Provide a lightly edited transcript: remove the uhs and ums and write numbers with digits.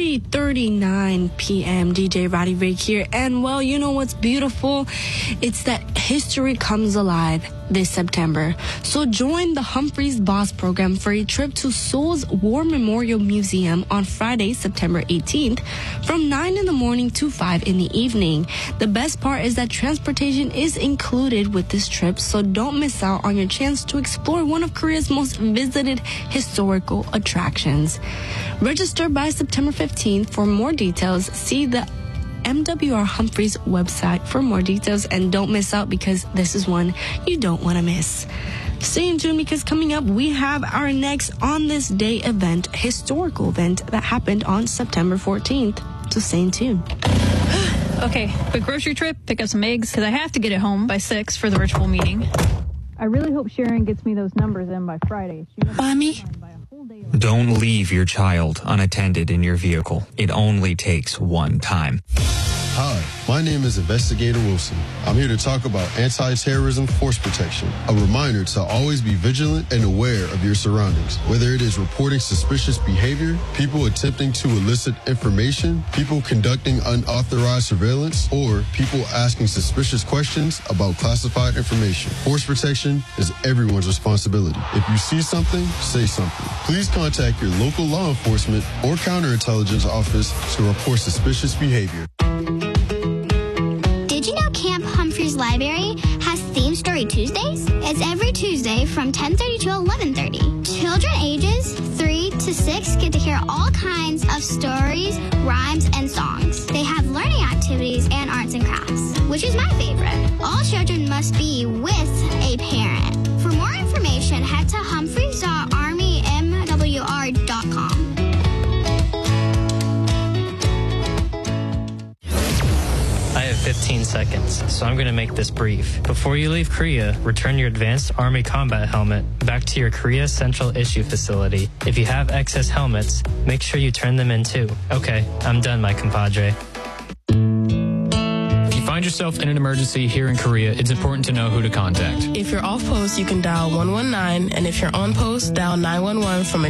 3:39 p.m. DJ Roddy Rig here. And, well, you know what's beautiful? It's that history comes alive this September. So join the Humphreys Boss program for a trip to Seoul's War Memorial Museum on Friday, September 18th from 9 in the morning to 5 in the evening. The best part is that transportation is included with this trip, so don't miss out on your chance to explore one of Korea's most visited historical attractions. Register by September 15th. For more details, see the MWR Humphreys website for more details, and don't miss out because this is one you don't want to miss. Stay in tune because coming up we have our next On This Day event, historical event that happened on September 14th. So stay in tune. Okay, quick grocery trip, pick up some eggs because I have to get it home by 6 for the virtual meeting. I really hope Sharon gets me those numbers in by Friday. Mommy? Don't leave your child unattended in your vehicle. It only takes one time. Hi, my name is Investigator Wilson. I'm here to talk about anti-terrorism force protection. A reminder to always be vigilant and aware of your surroundings. Whether it is reporting suspicious behavior, people attempting to elicit information, people conducting unauthorized surveillance, or people asking suspicious questions about classified information. Force protection is everyone's responsibility. If you see something, say something. Please contact your local law enforcement or counterintelligence office to report suspicious behavior. Did you know Camp Humphreys Library has Theme Story Tuesdays? It's every Tuesday from 10:30 to 11:30. Children ages 3 to 6 get to hear all kinds of stories, rhymes, and songs. They have learning activities and arts and crafts, which is my favorite. All children must be with a parent. For more information, head to humphreys.armymwr.com. I have 15 seconds, so I'm going to make this brief. Before you leave Korea, return your Advanced Army Combat Helmet back to your Korea Central Issue Facility. If you have excess helmets, make sure you turn them in too. Okay, I'm done, my compadre. If you find yourself in an emergency here in Korea, it's important to know who to contact. If you're off post, you can dial 119, and if you're on post, dial 911 from a